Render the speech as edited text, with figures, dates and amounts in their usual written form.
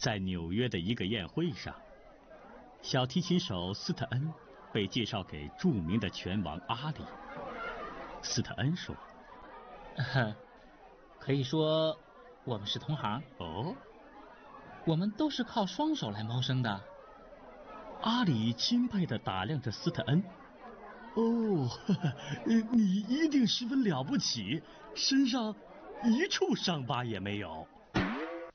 在纽约的一个宴会上，小提琴手斯特恩被介绍给著名的拳王阿里。斯特恩说：“ 可以说我们是同行。 哦， 我们都是靠双手来谋生的。” 阿里钦佩地打量着斯特恩。哦，你一定十分了不起，身上一处伤疤也没有。